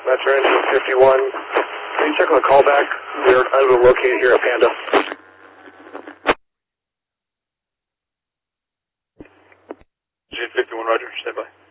Metro Engine 51. Can you check on the callback? We're unable to locate it here at Panda. Engine 51, roger. Stand by.